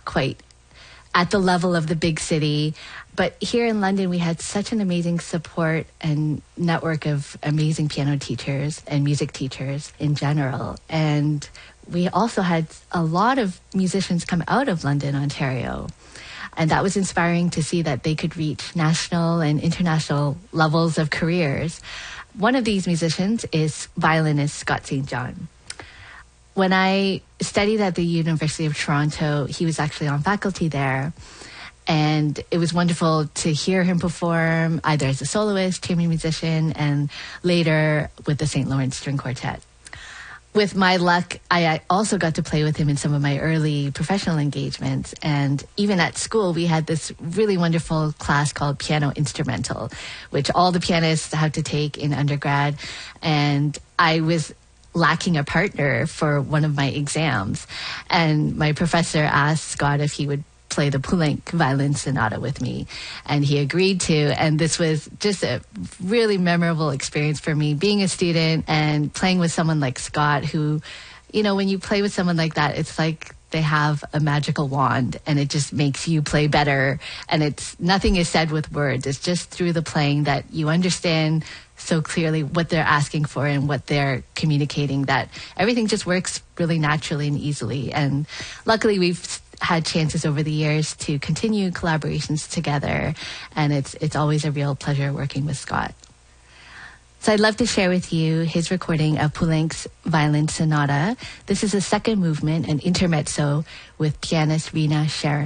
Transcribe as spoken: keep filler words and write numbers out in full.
quite at the level of the big city. But here in London, we had such an amazing support and network of amazing piano teachers and music teachers in general. And we also had a lot of musicians come out of London, Ontario. And that was inspiring to see that they could reach national and international levels of careers. One of these musicians is violinist Scott Saint John. When I studied at the University of Toronto, he was actually on faculty there. And it was wonderful to hear him perform either as a soloist, chamber musician, and later with the Saint Lawrence String Quartet. With my luck, I also got to play with him in some of my early professional engagements. And even at school, we had this really wonderful class called Piano Instrumental, which all the pianists have to take in undergrad. And I was lacking a partner for one of my exams. And my professor asked Scott if he would play the Poulenc Violin Sonata with me, and he agreed to. And this was just a really memorable experience for me, being a student and playing with someone like Scott, who, you know, when you play with someone like that, it's like they have a magical wand and it just makes you play better. And it's nothing is said with words. It's just through the playing that you understand so clearly what they're asking for and what they're communicating, that everything just works really naturally and easily. And luckily we've had chances over the years to continue collaborations together, and it's it's always a real pleasure working with Scott. So I'd love to share with you his recording of Poulenc's Violin Sonata. This is a second movement, an intermezzo with pianist Rina Sharon.